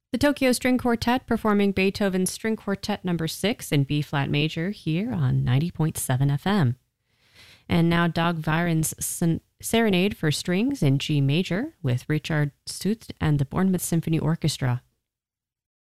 The Tokyo String Quartet performing Beethoven's String Quartet No. 6 in B-flat major here on 90.7 FM. And now Dag Viren's Serenade for Strings in G major with Richard Studt and the Bournemouth Symphony Orchestra.